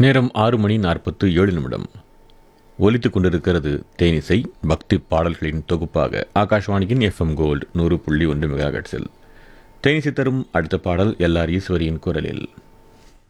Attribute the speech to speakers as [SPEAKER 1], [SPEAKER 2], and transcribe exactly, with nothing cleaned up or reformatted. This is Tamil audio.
[SPEAKER 1] நேரம் ஆறு மணி நாற்பத்து ஏழு நிமிடம். ஒலித்துக் கொண்டிருக்கிறது தேனிசை பக்தி பாடல்களின் தொகுப்பாக ஆகாஷ்வாணியின் எஃப்எம் கோல்டு நூறு புள்ளி ஒன்று மெகாஹெர்ட்ஸில். தேனிசை தரும் அடுத்த பாடல் எல் ஆர் ஈஸ்வரியின் குரலில்.